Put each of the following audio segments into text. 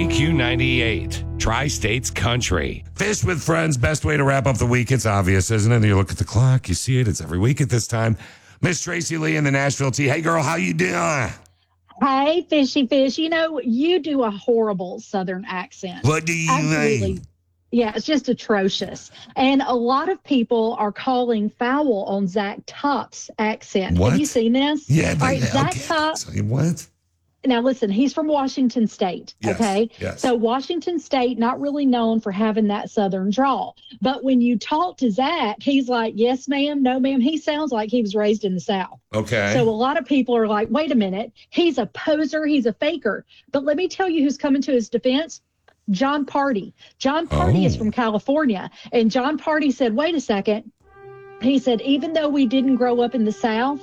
KQ98, Tri-States Country. Fish with Friends, best way to wrap up the week. It's obvious, isn't it? You look at the clock, you see it. It's every week at this time. Miss Tracy Lee in the Nashville Tea. Hey, girl, how you doing? Hey, Fishy Fish. You know, you do a horrible Southern accent. What do you mean? Yeah, it's just atrocious. And a lot of people are calling foul on Zach Top's accent. What? Have you seen this? Yeah. All right, Zach okay. Top. What? Now, listen, he's from Washington State, Yes, okay? yes. So Washington State, not really known for having that Southern drawl. But when you talk to Zach, he's like, yes, ma'am, no, ma'am. He sounds like he was raised in the South. Okay. So a lot of people are like, wait a minute, he's a poser, he's a faker. But let me tell you who's coming to his defense. John Party. John Party is from California. And John Party said, wait a second. He said, even though we didn't grow up in the South,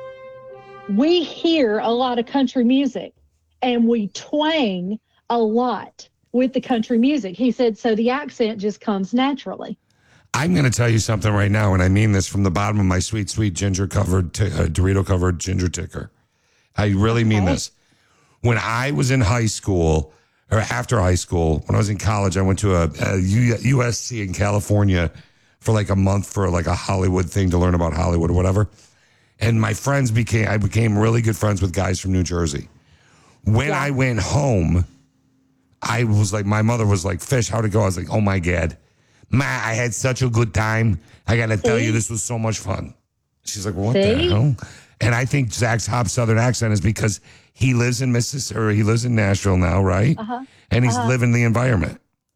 we hear a lot of country music and we twang a lot with the country music. He said, so the accent just comes naturally. I'm going to tell you something right now, and I mean this from the bottom of my sweet, sweet ginger-covered, Dorito-covered ginger ticker. I really mean this. When I was in high school, or after high school, when I was in college, I went to a USC in California for like a month for like a Hollywood thing to learn about Hollywood or whatever. And my friends I became really good friends with guys from New Jersey. When I went home, I was like, my mother was like, Fish, how'd it go? I was like, oh my God. Ma, I had such a good time. I got to tell you, this was so much fun. She's like, what the hell? And I think Zach's hop Southern accent is because he lives in Mississippi, or he lives in Nashville now, right? And he's living the environment.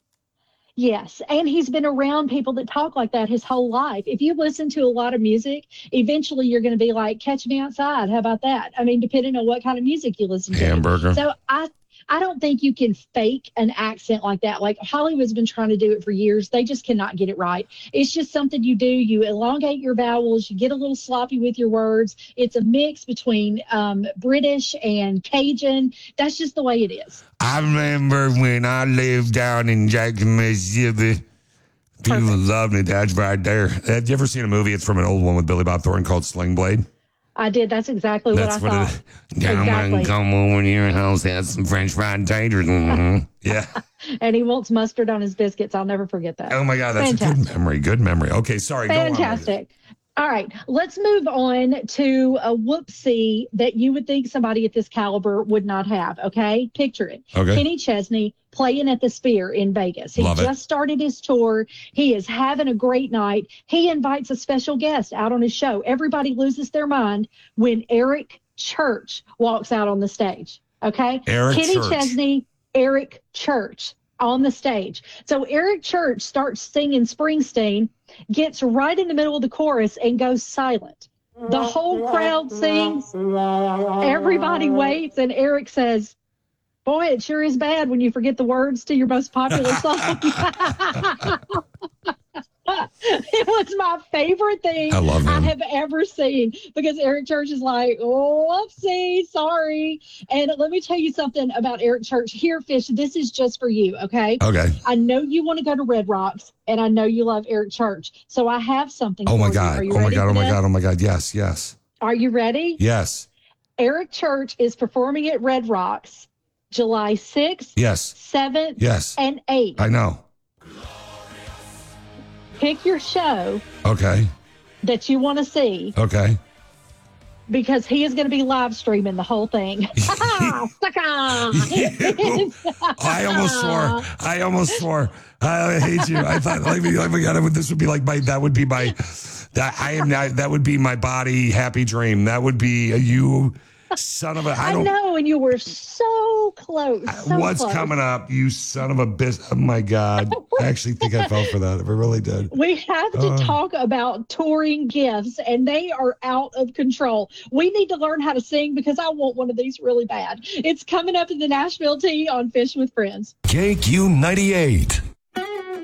Yes, and he's been around people that talk like that his whole life. If you listen to a lot of music, eventually you're going to be like, catch me outside. How about that? I mean, depending on what kind of music you listen to. Hamburger. So I don't think you can fake an accent like that. Like Hollywood's been trying to do it for years. They just cannot get it right. It's just something you do. You elongate your vowels. You get a little sloppy with your words. It's a mix between British and Cajun. That's just the way it is. I remember when I lived down in Jackson, Mississippi. People loved me. That's right there. Have you ever seen a movie? It's from an old one with Billy Bob Thornton called Sling Blade. I did. That's exactly what I thought. Exactly. Come over to your house, have some French fried taters. Yeah. And he wants mustard on his biscuits. I'll never forget that. Oh, my God. That's a good memory. Good memory. Okay, sorry. Fantastic. All right. Let's move on to a whoopsie that you would think somebody at this caliber would not have. Okay. Picture it. Okay. Kenny Chesney playing at the Sphere in Vegas. He just started his tour. He is having a great night. He invites a special guest out on his show. Everybody loses their mind when Eric Church walks out on the stage. Okay. Kenny Chesney, Eric Church on the stage. So Eric Church starts singing Springsteen, gets right in the middle of the chorus and goes silent. The whole crowd sings. Everybody waits. And Eric says, boy, it sure is bad when you forget the words to your most popular song. It was my favorite thing I have ever seen because Eric Church is like, oh, whoopsie, sorry. And let me tell you something about Eric Church. Here, Fish, this is just for you, okay? Okay. I know you want to go to Red Rocks, and I know you love Eric Church. So I have something for you. Oh, my God. Oh, my God. Yes. Are you ready? Yes. Eric Church is performing at Red Rocks July 6th, 7th, and 8th. I know. Pick your show. Okay. That you want to see. Okay. Because he is going to be live streaming the whole thing. Sucker! I almost swore. I hate you. I thought, oh my God, this would be like that would be my body happy dream. That would be you. Son of a... I know, and you were so close. What's coming up, you son of a bitch? Oh, my God. I actually think I fell for that. I really did. We have to talk about touring gifts, and they are out of control. We need to learn how to sing because I want one of these really bad. It's coming up in the Nashville Tea on Fish with Friends. KQ98.